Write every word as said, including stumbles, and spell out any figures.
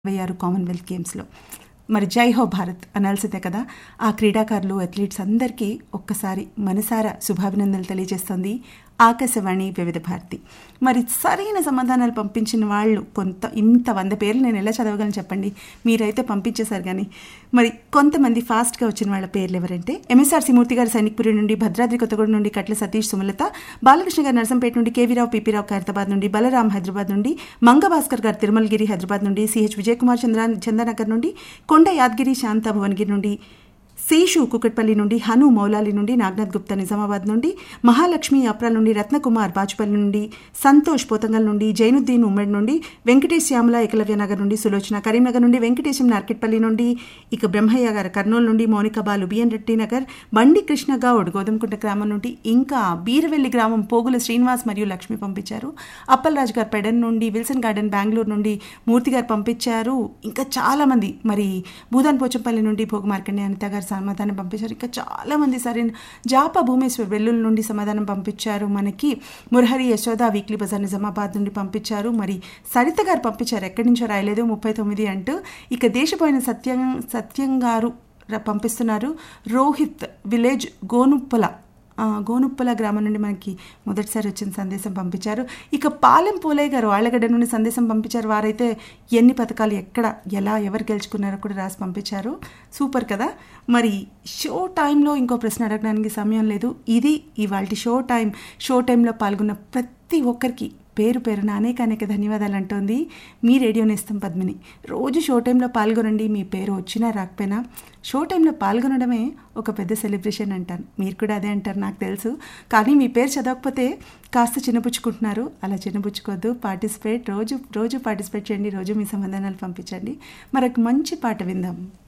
ఇరవై ఆరు కామన్వెల్త్ గేమ్స్లో మరి జై హో భారత్ అనాల్సిందే కదా. ఆ క్రీడాకారులు అథ్లీట్స్ అందరికీ ఒక్కసారి మనసారా శుభాభినందనలు తెలియజేస్తుంది ఆకాశవాణి వివిధ భారతి. మరి సరైన సమాధానాలు పంపించిన వాళ్ళు కొంత ఇంత వంద పేర్లు నేను ఎలా చదవగలను చెప్పండి, మీరైతే పంపించేశారు. కానీ మరి కొంతమంది ఫాస్ట్గా వచ్చిన వాళ్ళ పేర్లు ఎవరంటే ఎంఎస్ఆర్సీ మూర్తి గారు సైనిక్పురి నుండి, భద్రాద్రి కొత్తగూడ నుండి కట్ల సతీష్ సుమలత, బాలకృష్ణ గారు నర్సంపేట నుండి, కేవీరావు పీపీరావు ఖైరతాబాద్ నుండి, బలరాం హైదరాబాద్ నుండి, మంగభాస్కర్ గారు తిరుమలగిరి హైదరాబాద్ నుండి, సిహెచ్ విజయ్ కుమార్ చంద్ర చందానగర్ నుండి, కొండ యాదగిరి శాంత భువనగిరి నుండి, శేషు కుకట్పల్లి నుండి, హను మౌలాలి నుండి, నాగనాథ్ గుప్తా నిజామాబాద్ నుండి, మహాలక్ష్మి అప్రాల్ నుండి, రత్నకుమార్ బాచుపల్లి నుండి, సంతోష్ పోతంగల్ నుండి, జైనుద్దీన్ ఉమ్మడి నుండి, వెంకటేష్ శ్యామల ఏకలవ్య నగర్ నుండి, సులోచన కరీంనగర్ నుండి, వెంకటేశం నార్కెట్పల్లి నుండి, ఇక బ్రహ్మయ్య గారు కర్నూలు నుండి, మౌనిక బాలు బిఎన్ రెడ్డి నగర్, బండి కృష్ణ గౌడ్ గోధుమకుంట గ్రామం నుండి, ఇంకా బీరవెల్లి గ్రామం పోగుల శ్రీనివాస్ మరియు లక్ష్మి పంపించారు. అప్పలరాజు గారు పెడన్ నుండి, విల్సన్ గార్డెన్ బెంగళూరు నుండి మూర్తి గారు పంపించారు. ఇంకా చాలామంది మరి భూదాన్ పోచంపల్లి నుండి భోగ మార్కండే అనిత గారు సమాధానం పంపించారు. ఇంకా చాలామంది సరైన జాప భూమేశ్వర్ వెల్లుల నుండి సమాధానం పంపించారు. మనకి మురహరి యశోద వీక్లీ బజార్ నిజామాబాద్ నుండి పంపించారు. మరి సరిత గారు పంపించారు, ఎక్కడి నుంచో రాయలేదు, ముప్పై తొమ్మిది అంటూ. ఇక దేశపోయిన సత్యం సత్యం గారు పంపిస్తున్నారు. రోహిత్ విలేజ్ గోనుప్పల గోనుప్పల గ్రామం నుండి మనకి మొదటిసారి వచ్చిన సందేశం పంపించారు. ఇక పాలెం పోలయ్య గారు ఆళ్లగడ్డ నుండి సందేశం పంపించారు. వారైతే ఎన్ని పథకాలు ఎక్కడ ఎలా ఎవరు గెలుచుకున్నారో కూడా రాసి పంపించారు. సూపర్ కదా. మరి షో టైంలో ఇంకో ప్రశ్న అడగడానికి సమయం లేదు. ఇది ఇవాల్టి షో టైం. షో టైంలో పాల్గొన్న ప్రతి ఒక్కరికి పేరు పేరున అనేక అనేక ధన్యవాదాలు అంటోంది మీ రేడియో నేస్తం పద్మిని. రోజు షో టైంలో పాల్గొనండి, మీ పేరు వచ్చినా రాకపోయినా షో టైంలో పాల్గొనడమే ఒక పెద్ద సెలబ్రేషన్ అంటాను. మీరు కూడా అదే అంటారు నాకు తెలుసు. కానీ మీ పేరు చదవకపోతే కాస్త చిన్నపుచ్చుకుంటున్నారు. అలా చిన్నపుచ్చుకోవద్దు, పార్టిసిపేట్ రోజు రోజు పార్టిసిపేట్ చేయండి, రోజు మీ సమాధానాలు పంపించండి. మరొక మంచి పాట విందాం.